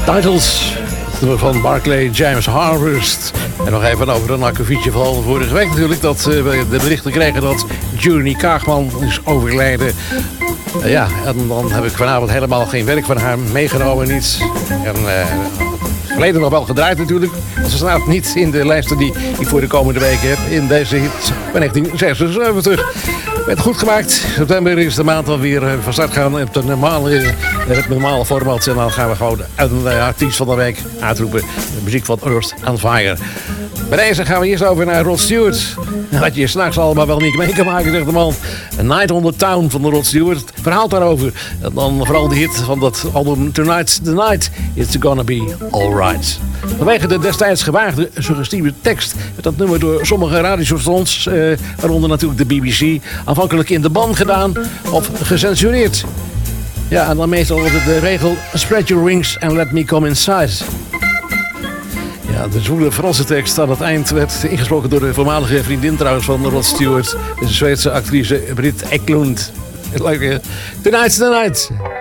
Titles van Barclay James Harvest. En nog even over een akkefietje van vorige week natuurlijk. Dat we de berichten kregen dat Journey Kaagman is overleden. Ja, en dan heb ik vanavond helemaal geen werk van haar meegenomen. Niets. En verleden nog wel gedraaid natuurlijk. Want ze staat niet in de lijsten die ik voor de komende weken heb. In deze hit van 1976. Werd goed gemaakt. September is de maand alweer van start gaan op het normale format. En dan gaan we gewoon een artiest van de week uitroepen. De muziek van Earth and Fire. Bij deze gaan we eerst over naar Rod Stewart. Dat je s'nachts allemaal wel niet mee kan maken, zegt de man. A Night on the Town van de Rod Stewart. Verhaalt daarover. En dan vooral de hit van dat album Tonight's the Night. It's Gonna Be Alright. Vanwege de destijds gewaagde suggestieve tekst werd dat nummer door sommige radiostations, waaronder natuurlijk de BBC, aanvankelijk in de ban gedaan of gecensureerd. Ja, en dan meestal altijd de regel Spread your wings and let me come inside. Ja, de zwoele Franse tekst aan het eind werd ingesproken door de voormalige vriendin trouwens van Rod Stewart, de Zweedse actrice Britt Eklund. Tonight's the night.